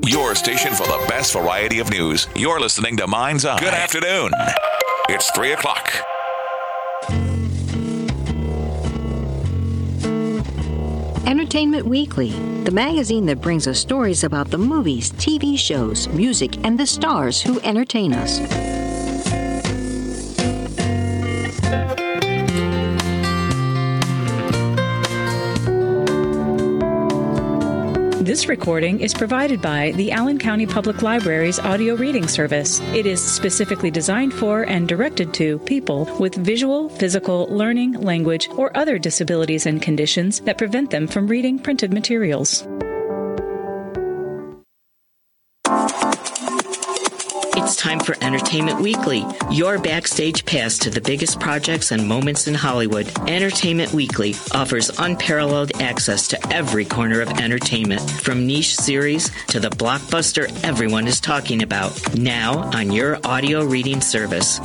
Your station for the best variety of news. You're listening to Mind's Eye. Good afternoon. It's 3 o'clock. Entertainment Weekly, the magazine that brings us stories about the movies, TV shows, music, and the stars who entertain us. This recording is provided by the Allen County Public Library's audio reading service. It is specifically designed for and directed to people with visual, physical, learning, language, or other disabilities and conditions that prevent them from reading printed materials. It's time for Entertainment Weekly, your backstage pass to the biggest projects and moments in Hollywood. Entertainment Weekly offers unparalleled access to every corner of entertainment, from niche series to the blockbuster everyone is talking about, now on your audio reading service.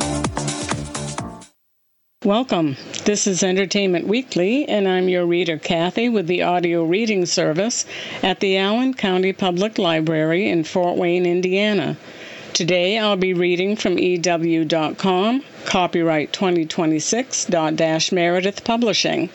Welcome. This is Entertainment Weekly, and I'm your reader, Kathy, with the audio reading service at the Allen County Public Library in Fort Wayne, Indiana. Today I'll be reading from EW.com, copyright 2026, Meredith Publishing.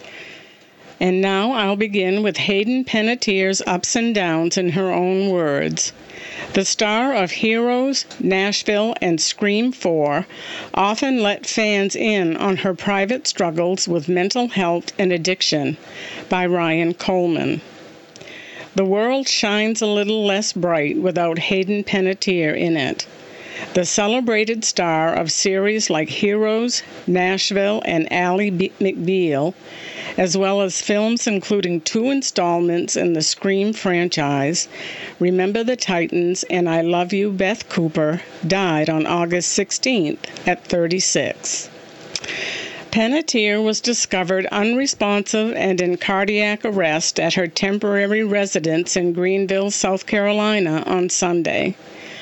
And now I'll begin with Hayden Panettiere's ups and downs in her own words. The star of Heroes, Nashville, and Scream 4 often let fans in on her private struggles with mental health and addiction, by Ryan Coleman. The world shines a little less bright without Hayden Panettiere in it. The celebrated star of series like Heroes, Nashville, and Ally McBeal, as well as films including 2 installments in the Scream franchise, Remember the Titans and I Love You, Beth Cooper, died on August 16th at 36. Panettiere was discovered unresponsive and in cardiac arrest at her temporary residence in Greenville, South Carolina on Sunday.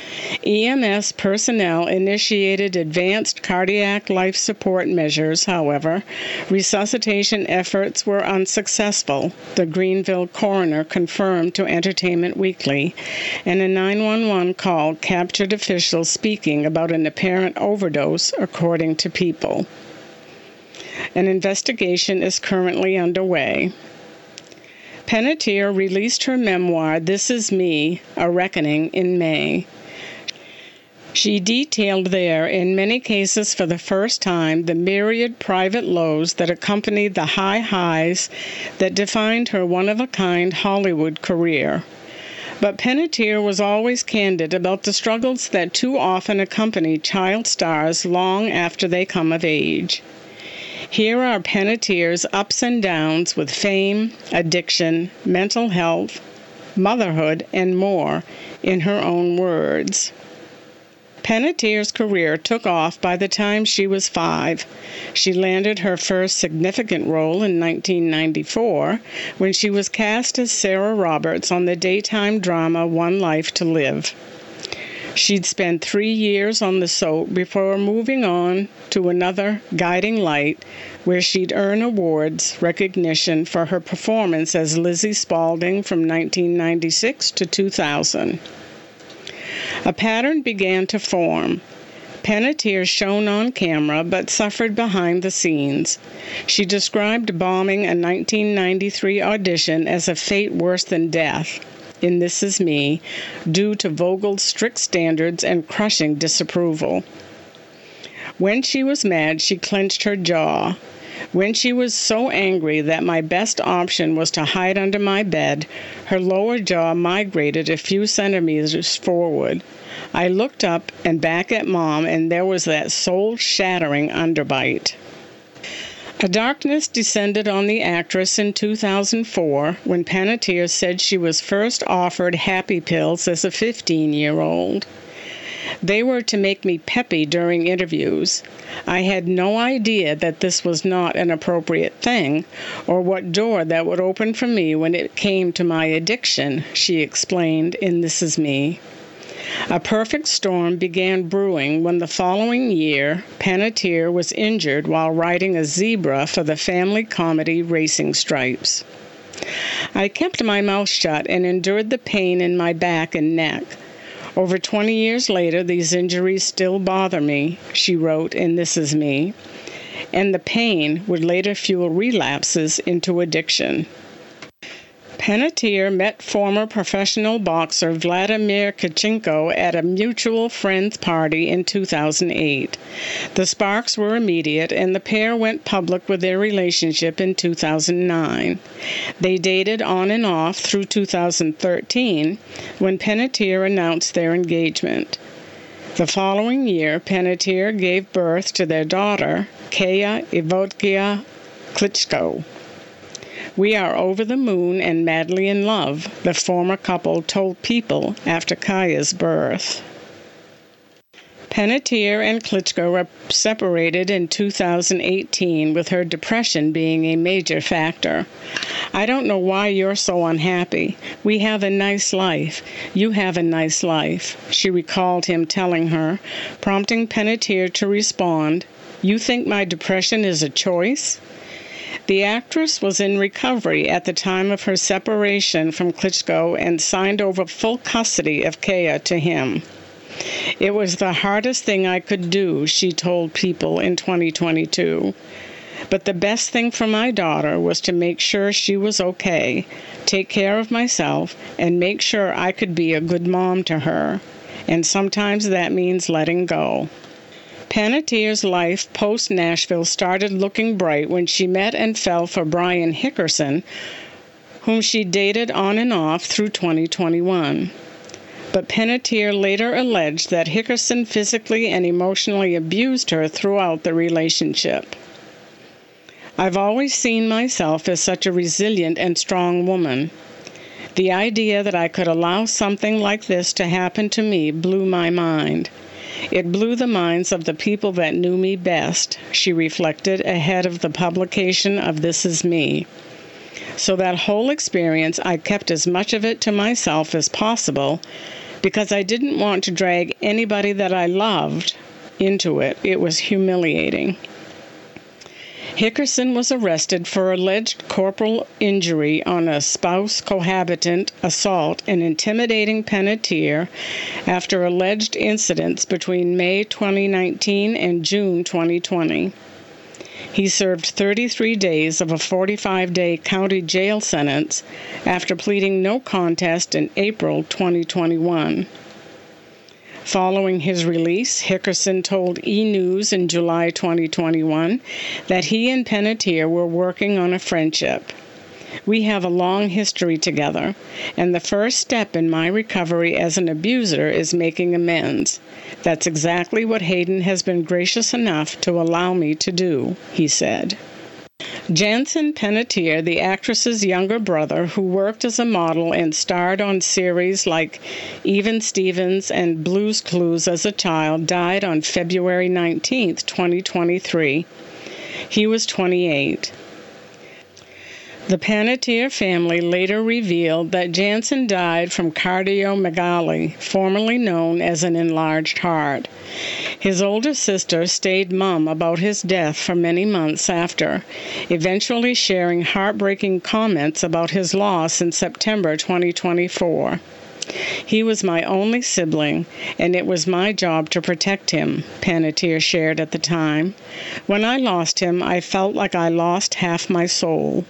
EMS personnel initiated advanced cardiac life support measures. However, resuscitation efforts were unsuccessful, the Greenville coroner confirmed to Entertainment Weekly, and a 911 call captured officials speaking about an apparent overdose, according to People. An investigation is currently underway. Panettiere released her memoir, This Is Me, A Reckoning, in May. She detailed there, in many cases for the first time, the myriad private lows that accompanied the high highs that defined her one-of-a-kind Hollywood career. But Panettiere was always candid about the struggles that too often accompany child stars long after they come of age. Here are Panettiere's ups and downs with fame, addiction, mental health, motherhood, and more, in her own words. Panettiere's career took off by the time she was 5. She landed her first significant role in 1994 when she was cast as Sarah Roberts on the daytime drama One Life to Live. She'd spent 3 years on the soap before moving on to another, Guiding Light, where she'd earn awards recognition for her performance as Lizzie Spaulding from 1996 to 2000. A pattern began to form. Panettiere shone on camera but suffered behind the scenes. She described bombing a 1993 audition as a fate worse than death in This Is Me, due to Vogel's strict standards and crushing disapproval. When she was mad, she clenched her jaw. When she was so angry that my best option was to hide under my bed, her lower jaw migrated a few centimeters forward. I looked up and back at Mom, and there was that soul-shattering underbite. A darkness descended on the actress in 2004 when Panettiere said she was first offered happy pills as a 15-year-old. They were to make me peppy during interviews. I had no idea that this was not an appropriate thing, or what door that would open for me when it came to my addiction, she explained in This Is Me. A perfect storm began brewing when the following year, Panettiere was injured while riding a zebra for the family comedy Racing Stripes. I kept my mouth shut and endured the pain in my back and neck. Over 20 years later, these injuries still bother me, she wrote in This Is Me, and the pain would later fuel relapses into addiction. Panettiere met former professional boxer Vladimir Klitschko at a mutual friend's party in 2008. The sparks were immediate, and the pair went public with their relationship in 2009. They dated on and off through 2013, when Panettiere announced their engagement. The following year, Panettiere gave birth to their daughter, Kaya Evdokia Klitschko. "We are over the moon and madly in love," the former couple told People after Kaya's birth. Panettiere and Klitschko were separated in 2018, with her depression being a major factor. "I don't know why you're so unhappy. We have a nice life. You have a nice life," she recalled him telling her, prompting Panettiere to respond, "You think my depression is a choice?" The actress was in recovery at the time of her separation from Klitschko and signed over full custody of Kaya to him. "It was the hardest thing I could do," she told People in 2022. "But the best thing for my daughter was to make sure she was okay, take care of myself, and make sure I could be a good mom to her. And sometimes that means letting go." Panettiere's life post-Nashville started looking bright when she met and fell for Brian Hickerson, whom she dated on and off through 2021. But Panettiere later alleged that Hickerson physically and emotionally abused her throughout the relationship. "I've always seen myself as such a resilient and strong woman. The idea that I could allow something like this to happen to me blew my mind. It blew the minds of the people that knew me best," she reflected ahead of the publication of This Is Me. "So that whole experience, I kept as much of it to myself as possible because I didn't want to drag anybody that I loved into it. It was humiliating." Hickerson was arrested for alleged corporal injury on a spouse cohabitant assault and intimidating Panettiere after alleged incidents between May 2019 and June 2020. He served 33 days of a 45-day county jail sentence after pleading no contest in April 2021. Following his release, Hickerson told E! News in July 2021 that he and Panettiere were working on a friendship. "We have a long history together, and the first step in my recovery as an abuser is making amends. That's exactly what Hayden has been gracious enough to allow me to do," he said. Jansen Panettiere, the actress's younger brother, who worked as a model and starred on series like Even Stevens and Blue's Clues as a child, died on February 19, 2023. He was 28. The Panettiere family later revealed that Jansen died from cardiomegaly, formerly known as an enlarged heart. His older sister stayed mum about his death for many months after, eventually sharing heartbreaking comments about his loss in September 2024. "He was my only sibling, and it was my job to protect him," Panettiere shared at the time. "When I lost him, I felt like I lost half my soul."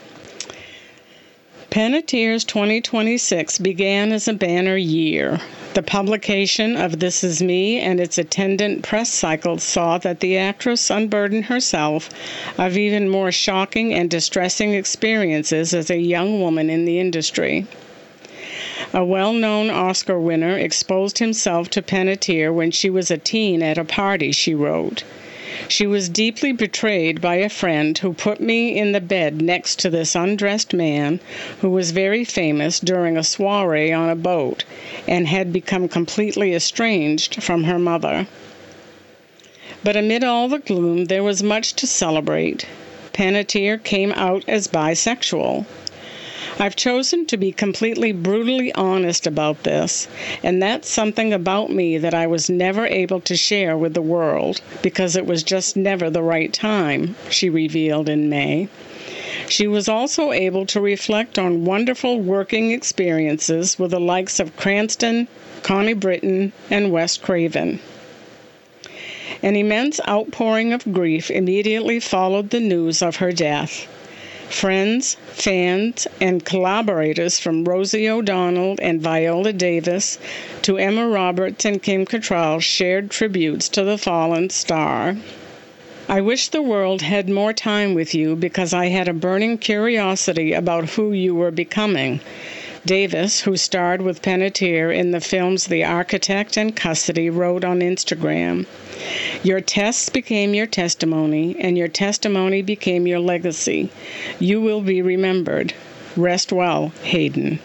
Panettiere's 2026 began as a banner year. The publication of This Is Me and its attendant press cycle saw that the actress unburdened herself of even more shocking and distressing experiences as a young woman in the industry. A well-known Oscar winner exposed himself to Panettiere when she was a teen at a party, she wrote. "She was deeply betrayed by a friend who put me in the bed next to this undressed man who was very famous during a soiree on a boat and had become completely estranged from her mother." But amid all the gloom, there was much to celebrate. Panettiere came out as bisexual. "I've chosen to be completely brutally honest about this, and that's something about me that I was never able to share with the world because it was just never the right time," she revealed in May. She was also able to reflect on wonderful working experiences with the likes of Cranston, Connie Britton, and Wes Craven. An immense outpouring of grief immediately followed the news of her death. Friends, fans, and collaborators from Rosie O'Donnell and Viola Davis to Emma Roberts and Kim Cattrall shared tributes to the fallen star. I wish the world had more time with you because I had a burning curiosity about who you were becoming. Davis, who starred with Panettiere in the films The Architect and Custody, wrote on Instagram, "Your tests became your testimony, and your testimony became your legacy. You will be remembered. Rest well, Hayden."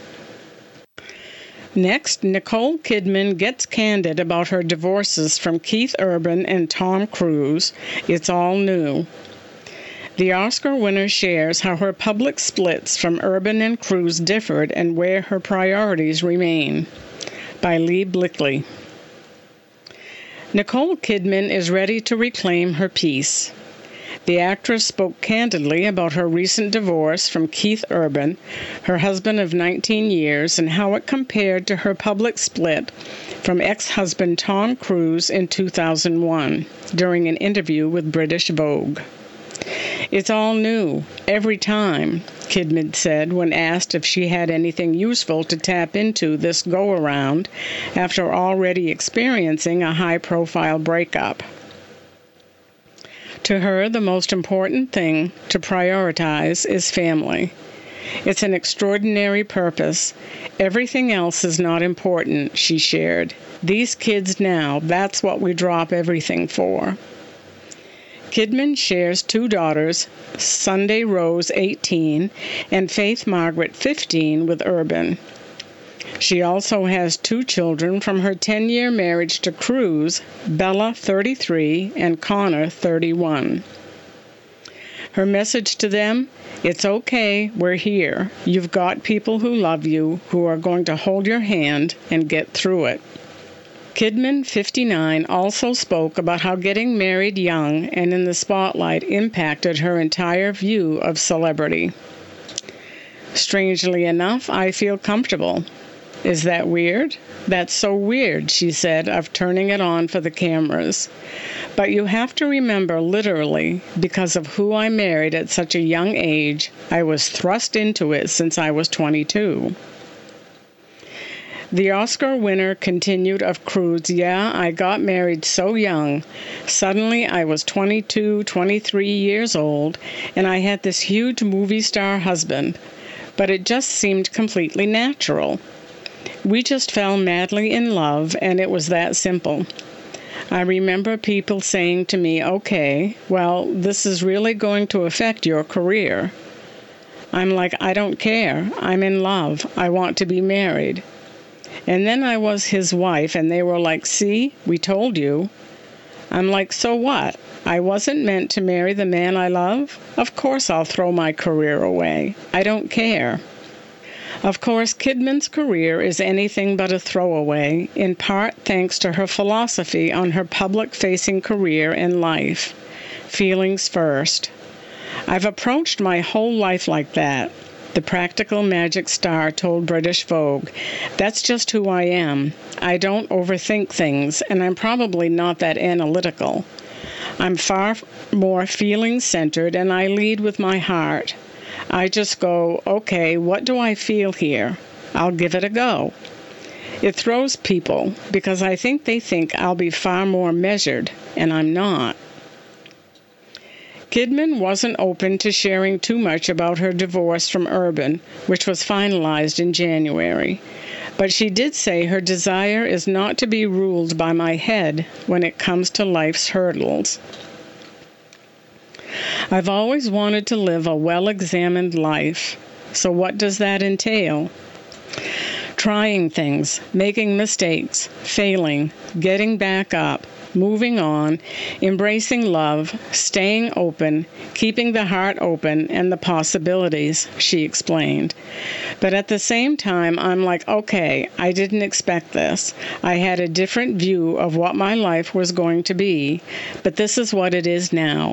Next, Nicole Kidman gets candid about her divorces from Keith Urban and Tom Cruise. It's all new. The Oscar winner shares how her public splits from Urban and Cruise differed and where her priorities remain. By Lee Blickley. Nicole Kidman is ready to reclaim her peace. The actress spoke candidly about her recent divorce from Keith Urban, her husband of 19 years, and how it compared to her public split from ex-husband Tom Cruise in 2001 during an interview with British Vogue. "It's all new, every time," Kidman said when asked if she had anything useful to tap into this go-around after already experiencing a high-profile breakup. To her, the most important thing to prioritize is family. It's an extraordinary purpose. Everything else is not important, she shared. These kids now, that's what we drop everything for. Kidman shares 2 daughters, Sunday Rose, 18, and Faith Margaret, 15, with Urban. She also has 2 children from her 10-year marriage to Cruise, Bella, 33, and Connor, 31. Her message to them, it's okay, we're here. You've got people who love you, who are going to hold your hand and get through it. Kidman, 59, also spoke about how getting married young and in the spotlight impacted her entire view of celebrity. Strangely enough, I feel comfortable. Is that weird? That's so weird, she said, of turning it on for the cameras. But you have to remember, literally, because of who I married at such a young age, I was thrust into it since I was 22. The Oscar winner continued of Cruise, "Yeah, I got married so young. Suddenly I was 22, 23 years old, and I had this huge movie star husband. But it just seemed completely natural. We just fell madly in love, and it was that simple. I remember people saying to me, okay, well, this is really going to affect your career. I'm like, I don't care. I'm in love. I want to be married. And then I was his wife, and they were like, see, we told you. I'm like, so what? I wasn't meant to marry the man I love? Of course I'll throw my career away. I don't care." Of course, Kidman's career is anything but a throwaway, in part thanks to her philosophy on her public-facing career and life. Feelings first. "I've approached my whole life like that," the practical magic star told British Vogue. "That's just who I am. I don't overthink things, and I'm probably not that analytical. I'm far more feeling-centered, and I lead with my heart. I just go, okay, what do I feel here? I'll give it a go." It throws people because I think they think I'll be far more measured, and I'm not. Kidman wasn't open to sharing too much about her divorce from Urban, which was finalized in January. But she did say her desire is not to be ruled by my head when it comes to life's hurdles. "I've always wanted to live a well-examined life. So what does that entail? Trying things, making mistakes, failing, getting back up, moving on, embracing love, staying open, keeping the heart open and the possibilities," she explained. "But at the same time, I'm like, okay, I didn't expect this. I had a different view of what my life was going to be, but this is what it is now.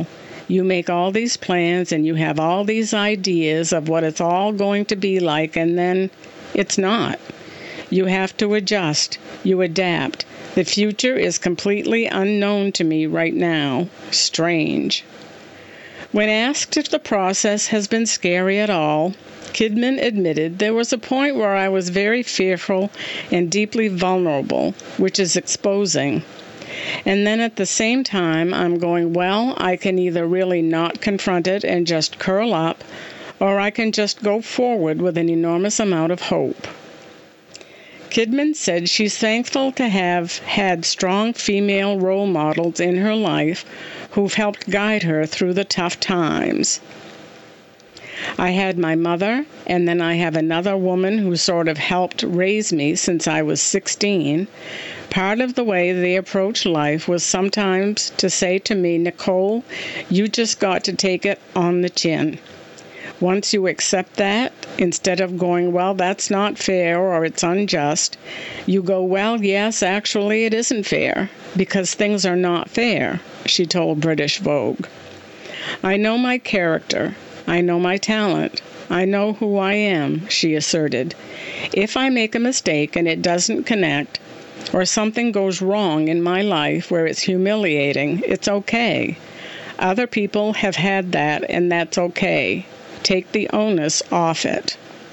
You make all these plans and you have all these ideas of what it's all going to be like, and then it's not. You have to adjust. You adapt. The future is completely unknown to me right now. Strange. When asked if the process has been scary at all, Kidman admitted there was a point where I was very fearful and deeply vulnerable, which is exposing. And then at the same time, I'm going, well, I can either really not confront it and just curl up, or I can just go forward with an enormous amount of hope. Kidman said she's thankful to have had strong female role models in her life who've helped guide her through the tough times. I had my mother, and then I have another woman who sort of helped raise me since I was 16. Part of the way they approach life was sometimes to say to me, Nicole, you just got to take it on the chin. Once you accept that, instead of going, well, that's not fair or it's unjust, you go, well, yes, actually it isn't fair, because things are not fair, she told British Vogue. I know my character. I know my talent. I know who I am, she asserted. If I make a mistake and it doesn't connect, or something goes wrong in my life where it's humiliating, it's okay. Other people have had that, and that's okay. Take the onus off it.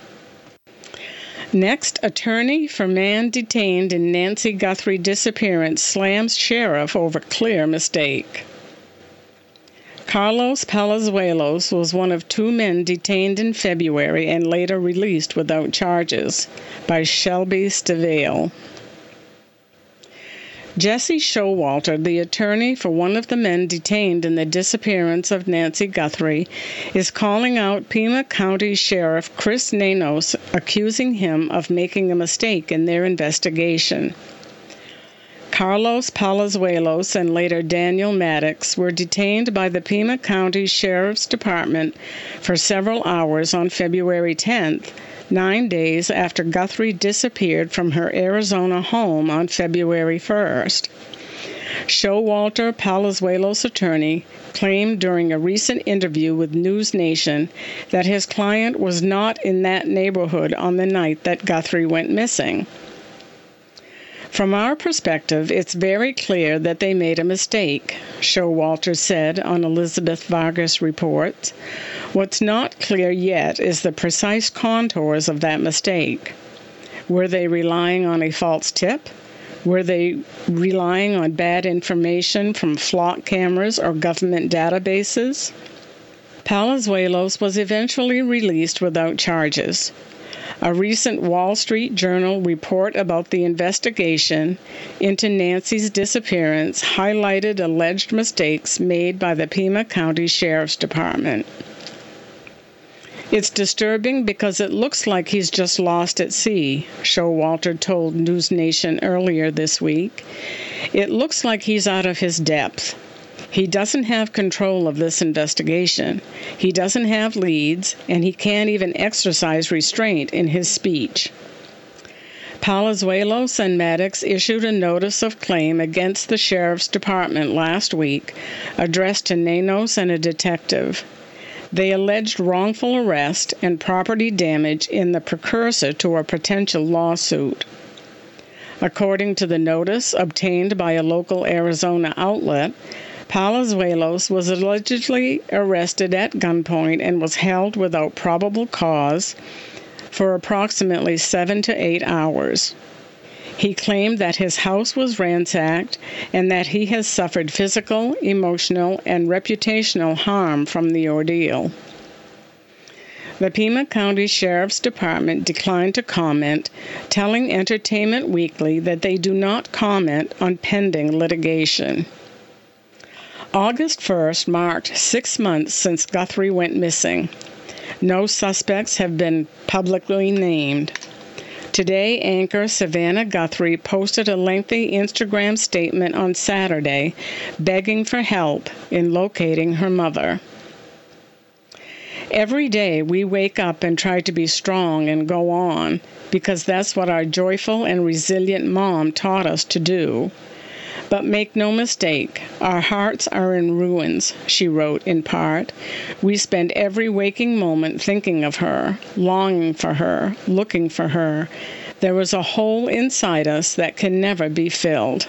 Next, attorney for man detained in Nancy Guthrie disappearance slams sheriff over clear mistake. Carlos Palazuelos was one of 2 men detained in February and later released without charges by Shelby Stivale. Jesse Showalter, the attorney for one of the men detained in the disappearance of Nancy Guthrie, is calling out Pima County Sheriff Chris Nanos, accusing him of making a mistake in their investigation. Carlos Palazuelos and later Daniel Maddox were detained by the Pima County Sheriff's Department for several hours on February 10th, 9 days after Guthrie disappeared from her Arizona home on February 1st. Showalter, Palazuelos' attorney, claimed during a recent interview with News Nation that his client was not in that neighborhood on the night that Guthrie went missing. From our perspective, it's very clear that they made a mistake, Showalter said on Elizabeth Vargas Reports. What's not clear yet is the precise contours of that mistake. Were they relying on a false tip? Were they relying on bad information from flock cameras or government databases? Palazuelos was eventually released without charges. A recent Wall Street Journal report about the investigation into Nancy's disappearance highlighted alleged mistakes made by the Pima County Sheriff's Department. It's disturbing because it looks like he's just lost at sea, Showalter told News Nation earlier this week. It looks like he's out of his depth. He doesn't have control of this investigation. He doesn't have leads, and he can't even exercise restraint in his speech. Palazuelos and Maddox issued a notice of claim against the Sheriff's Department last week, addressed to Nanos and a detective. They alleged wrongful arrest and property damage in the precursor to a potential lawsuit. According to the notice obtained by a local Arizona outlet, Palazuelos was allegedly arrested at gunpoint and was held without probable cause for approximately 7 to 8 hours. He claimed that his house was ransacked and that he has suffered physical, emotional, and reputational harm from the ordeal. The Pima County Sheriff's Department declined to comment, telling Entertainment Weekly that they do not comment on pending litigation. August 1st marked 6 months since Guthrie went missing. No suspects have been publicly named. Today, anchor Savannah Guthrie posted a lengthy Instagram statement on Saturday begging for help in locating her mother. Every day we wake up and try to be strong and go on, because that's what our joyful and resilient mom taught us to do. But make no mistake, our hearts are in ruins, she wrote in part. We spend every waking moment thinking of her, longing for her, looking for her. There is a hole inside us that can never be filled.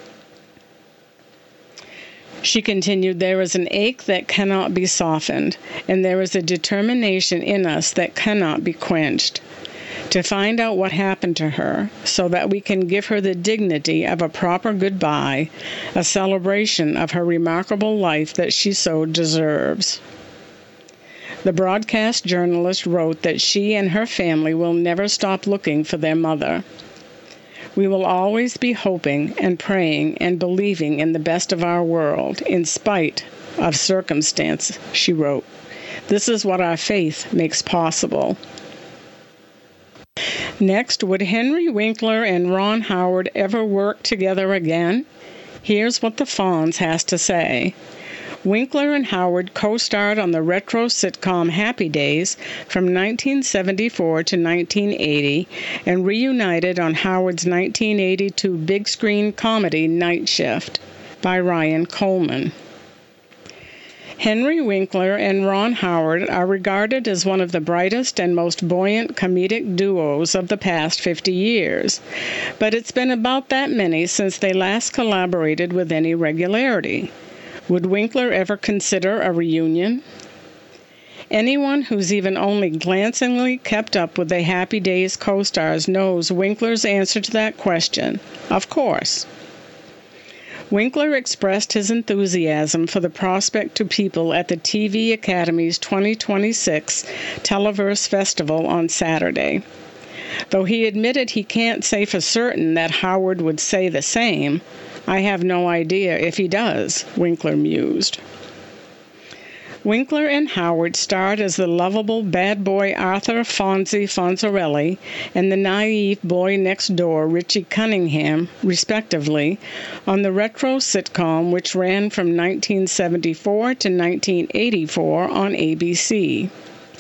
She continued, there is an ache that cannot be softened, and there is a determination in us that cannot be quenched. To find out what happened to her, so that we can give her the dignity of a proper goodbye, a celebration of her remarkable life that she so deserves. The broadcast journalist wrote that she and her family will never stop looking for their mother. We will always be hoping and praying and believing in the best of our world, in spite of circumstance, she wrote. This is what our faith makes possible. Next, would Henry Winkler and Ron Howard ever work together again? Here's what the Fonz has to say. Winkler and Howard co-starred on the retro sitcom Happy Days from 1974 to 1980 and reunited on Howard's 1982 big screen comedy Night Shift by Ryan Coleman. Henry Winkler and Ron Howard are regarded as one of the brightest and most buoyant comedic duos of the past 50 years, but it's been about that many since they last collaborated with any regularity. Would Winkler ever consider a reunion? Anyone who's even only glancingly kept up with the Happy Days co-stars knows Winkler's answer to that question. Of course. Winkler expressed his enthusiasm for the prospect to people at the TV Academy's 2026 Televerse Festival on Saturday. Though he admitted he can't say for certain that Howard would say the same, I have no idea if he does, Winkler mused. Winkler and Howard starred as the lovable bad boy Arthur Fonzie Fonzarelli and the naive boy next door Richie Cunningham, respectively, on the retro sitcom which ran from 1974 to 1984 on ABC.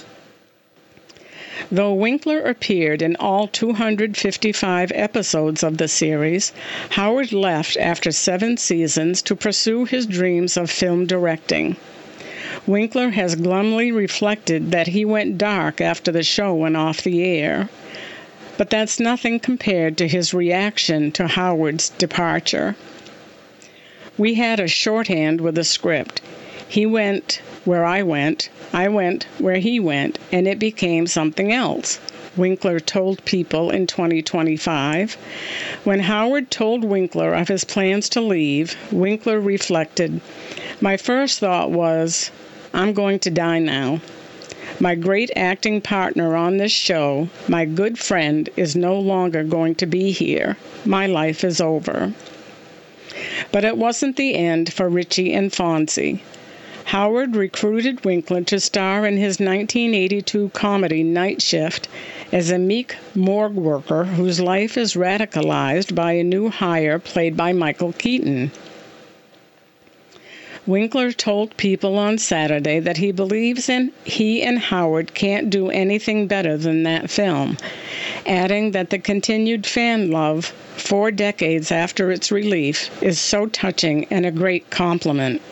Though Winkler appeared in all 255 episodes of the series, Howard left after 7 seasons to pursue his dreams of film directing. Winkler has glumly reflected that he went dark after the show went off the air. But that's nothing compared to his reaction to Howard's departure. We had a shorthand with a script. He went where I went where he went, and it became something else, Winkler told People in 2025. When Howard told Winkler of his plans to leave, Winkler reflected, "My first thought was, I'm going to die now. My great acting partner on this show, my good friend, is no longer going to be here. My life is over." But it wasn't the end for Richie and Fonzie. Howard recruited Winkler to star in his 1982 comedy Night Shift as a meek morgue worker whose life is radicalized by a new hire played by Michael Keaton. Winkler told People on Saturday that he believes he and Howard can't do anything better than that film, adding that the continued fan love 4 decades after its release is so touching and a great compliment.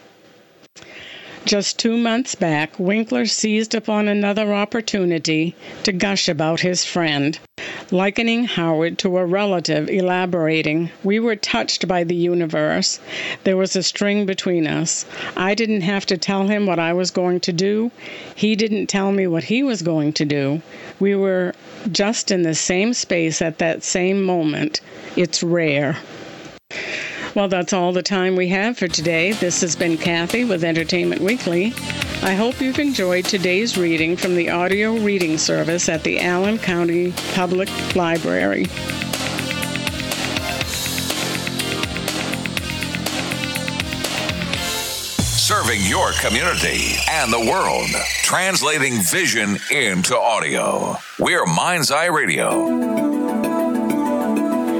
Just 2 months back, Winkler seized upon another opportunity to gush about his friend, likening Howard to a relative, elaborating, "We were touched by the universe. There was a string between us. I didn't have to tell him what I was going to do. He didn't tell me what he was going to do. We were just in the same space at that same moment. It's rare." Well, that's all the time we have for today. This has been Kathy with Entertainment Weekly. I hope you've enjoyed today's reading from the audio reading service at the Allen County Public Library. Serving your community and the world. Translating vision into audio. We're Mind's Eye Radio.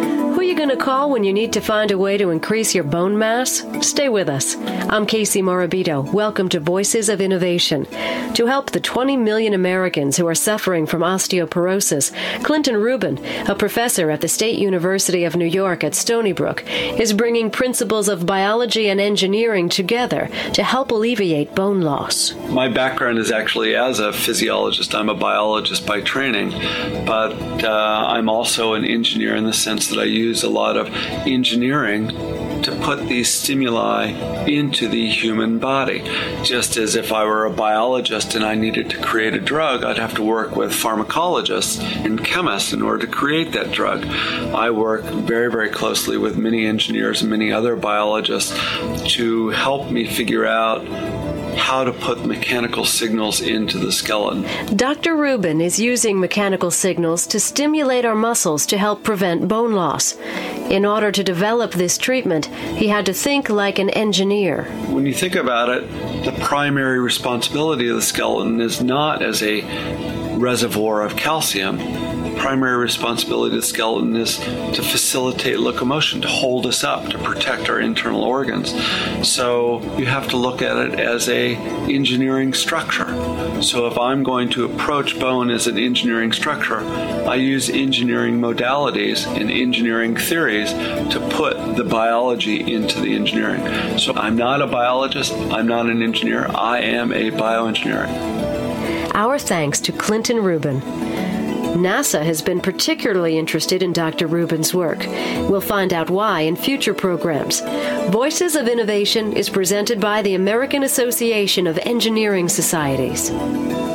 you going to call when you need to find a way to increase your bone mass? Stay with us. I'm Casey Morabito. Welcome to Voices of Innovation. To help the 20 million Americans who are suffering from osteoporosis, Clinton Rubin, a professor at the State University of New York at Stony Brook, is bringing principles of biology and engineering together to help alleviate bone loss. My background is actually as a physiologist. I'm a biologist by training, but I'm also an engineer in the sense that I use a lot of engineering to put these stimuli into the human body. Just as if I were a biologist and I needed to create a drug, I'd have to work with pharmacologists and chemists in order to create that drug. I work very, very closely with many engineers and many other biologists to help me figure out how to put mechanical signals into the skeleton. Dr. Rubin is using mechanical signals to stimulate our muscles to help prevent bone loss. In order to develop this treatment, he had to think like an engineer. When you think about it, the primary responsibility of the skeleton is not as a reservoir of calcium. Primary responsibility of the skeleton is to facilitate locomotion, to hold us up, to protect our internal organs. So you have to look at it as a engineering structure. So if I'm going to approach bone as an engineering structure, I use engineering modalities and engineering theories to put the biology into the engineering. So I'm not a biologist, I'm not an engineer, I am a bioengineer. Our thanks to Clinton Rubin. NASA has been particularly interested in Dr. Rubin's work. We'll find out why in future programs. Voices of Innovation is presented by the American Association of Engineering Societies.